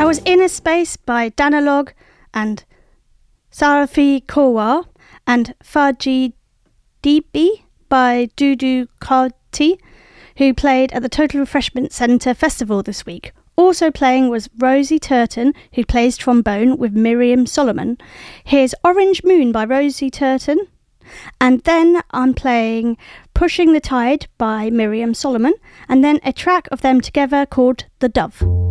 was Inner Space by Danalog and Sarafi Kowar, and Faji DB by Dudu Kati, who played at the Total Refreshment Centre Festival this week. Also playing was Rosie Turton, who plays trombone with Miriam Solomon. Here's Orange Moon by Rosie Turton. And then I'm playing Pushing the Tide by Miriam Solomon, and then a track of them together called The Dove.